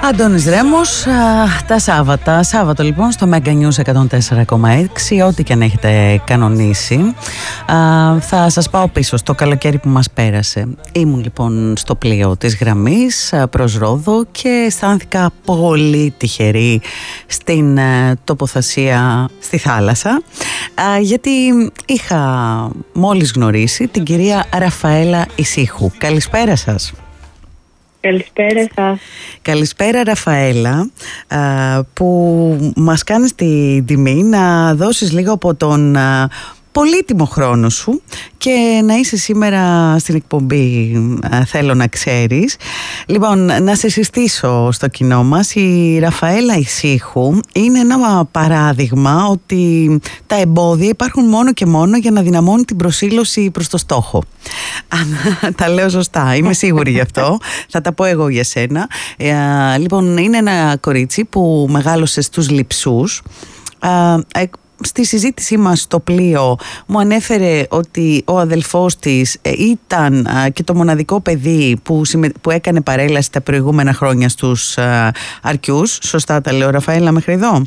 Αντώνης Ρέμος, τα Σάββατο λοιπόν στο Mega News 104,6, ό,τι και αν έχετε κανονίσει. Θα σας πάω πίσω στο καλοκαίρι που μας πέρασε. Ήμουν λοιπόν στο πλοίο της γραμμής προς Ρόδο και αισθάνθηκα πολύ τυχερή στην τοποθεσία στη θάλασσα, γιατί είχα μόλις γνωρίσει την κυρία Ραφαέλα Ισίχου. Καλησπέρα σας. Καλησπέρα σας. Καλησπέρα Ραφαέλα, που μας κάνεις την τιμή να δώσεις λίγο από τον πολύτιμο χρόνο σου και να είσαι σήμερα στην εκπομπή, θέλω να ξέρεις. Λοιπόν, να σε συστήσω στο κοινό μας. Η Ραφαέλα Ισίχου είναι ένα παράδειγμα ότι τα εμπόδια υπάρχουν μόνο και μόνο για να δυναμώνει την προσήλωση προς το στόχο. Αν τα λέω σωστά, είμαι σίγουρη γι' αυτό. Θα τα πω εγώ για σένα. Λοιπόν, είναι ένα κορίτσι που μεγάλωσε στους Λειψούς. Στη συζήτησή μας στο πλοίο μου ανέφερε ότι ο αδελφός της ήταν και το μοναδικό παιδί που έκανε παρέλαση τα προηγούμενα χρόνια στους Αρκιούς. Σωστά τα λέω, Ραφαέλα, μέχρι εδώ?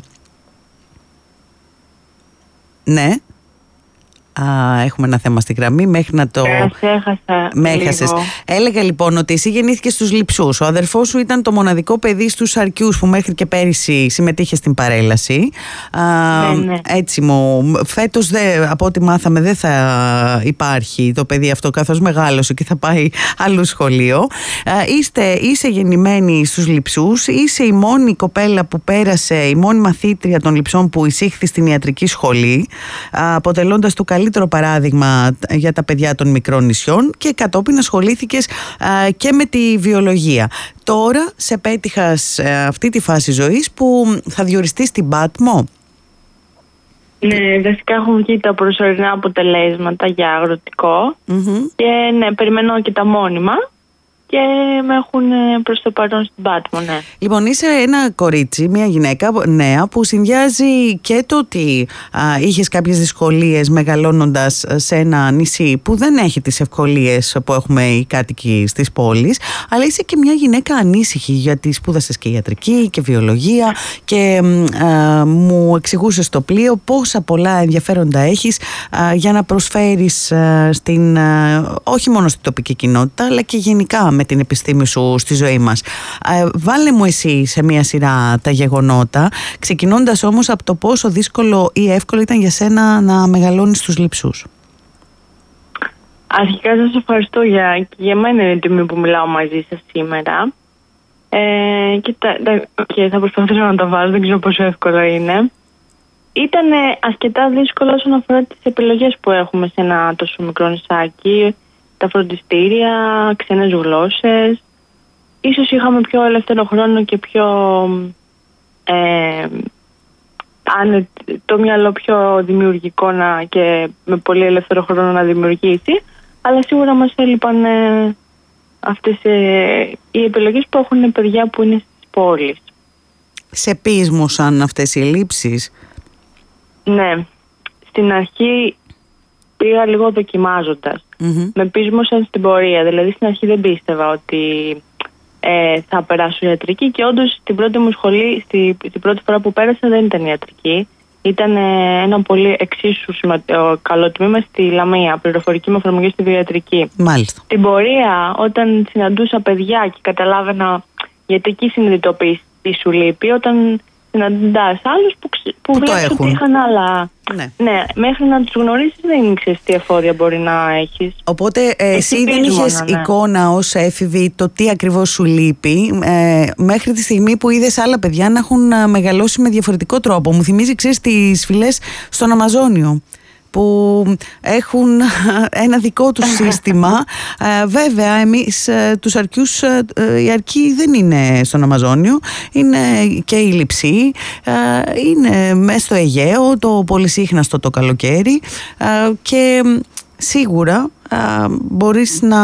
Ναι. Έχουμε ένα θέμα στη γραμμή μέχρι να το... Με έχασες. Έλεγα λοιπόν ότι εσύ γεννήθηκες στους Λειψούς. Ο αδερφός σου ήταν το μοναδικό παιδί στους Αρκιούς που μέχρι και πέρυσι συμμετείχε στην παρέλαση. Ναι. Έτσι φέτος από ό,τι μάθαμε δεν θα υπάρχει το παιδί αυτό, καθώς μεγάλωσε και θα πάει άλλο σχολείο. Είσαι γεννημένη στους Λειψούς. Είσαι η μόνη κοπέλα που πέρασε, η μόνη μαθήτρια των Λειψών που εισήχθη στην ιατρική σχολή, αποτελώντας το καλύτερο παράδειγμα για τα παιδιά των μικρών νησιών, και κατόπιν ασχολήθηκες και με τη βιολογία. Τώρα σε πέτυχα σε αυτή τη φάση ζωής που θα διοριστείς στην Πάτμο. Ναι, βασικά έχουν βγει τα προσωρινά αποτελέσματα για αγροτικό και ναι, περιμένω και τα μόνιμα και με έχουν προς το παρόν στην Πάτμο, ναι. Λοιπόν, είσαι ένα κορίτσι, μια γυναίκα νέα που συνδυάζει και το ότι είχες κάποιες δυσκολίες μεγαλώνοντας σε ένα νησί που δεν έχει τις ευκολίες που έχουμε οι κάτοικοι στις πόλεις, αλλά είσαι και μια γυναίκα ανήσυχη, γιατί σπούδασες και ιατρική και βιολογία και μου εξηγούσες στο πλοίο πόσα πολλά ενδιαφέροντα έχεις για να προσφέρεις όχι μόνο στην τοπική κοινότητα αλλά και γενικά με την επιστήμη σου στη ζωή μας. Βάλε μου εσύ σε μια σειρά τα γεγονότα, ξεκινώντας όμως από το πόσο δύσκολο ή εύκολο ήταν για σένα να μεγαλώνεις στους Λειψούς. Αρχικά σας ευχαριστώ για μένα είναι η τιμή που μιλάω μαζί σας σήμερα. Και θα προσπαθήσω να τα βάλω, δεν ξέρω πόσο εύκολο είναι. Ήταν αρκετά δύσκολο όσον αφορά τις επιλογές που έχουμε σε ένα τόσο μικρό νησάκι. Τα φροντιστήρια, ξένες γλώσσες. Ίσως είχαμε πιο ελεύθερο χρόνο και πιο το μυαλό πιο δημιουργικό και με πολύ ελεύθερο χρόνο να δημιουργήσει. Αλλά σίγουρα μας έλειπαν αυτές οι επιλογές που έχουν παιδιά που είναι στις πόλεις. Σε πείσμωσαν αυτές οι ελλείψεις? Ναι. Στην αρχή πήγα λίγο δοκιμάζοντας. Με πείσμωσαν στην πορεία. Δηλαδή στην αρχή δεν πίστευα ότι θα περάσω ιατρική και όντως στην πρώτη μου σχολή, την πρώτη φορά που πέρασα δεν ήταν ιατρική. Ήταν ένα πολύ εξίσου καλό τμήμα στη Λαμία, πληροφορική με εφαρμογή στη βιοιατρική. Μάλιστα. Στην πορεία, όταν συναντούσα παιδιά και καταλάβαινα, γιατί εκεί συνειδητοποιείς τι σου λείπει, όταν συναντάς άλλους που βλέπεις ότι είχαν άλλα. Ναι, μέχρι να τους γνωρίσεις δεν ξέρεις τι εφόδια μπορεί να έχεις. Οπότε εσύ δεν είχες εικόνα ως έφηβη το τι ακριβώς σου λείπει, μέχρι τη στιγμή που είδες άλλα παιδιά να έχουν μεγαλώσει με διαφορετικό τρόπο. Μου θυμίζει, ξέρεις, τις φυλές στον Αμαζόνιο, που έχουν ένα δικό τους σύστημα. Βέβαια, εμείς τους Αρκιούς, οι Αρκοί δεν είναι στον Αμαζόνιο, είναι και η Λειψή, είναι μέσα στο Αιγαίο, το πολυσύχναστο το καλοκαίρι, και σίγουρα μπορείς να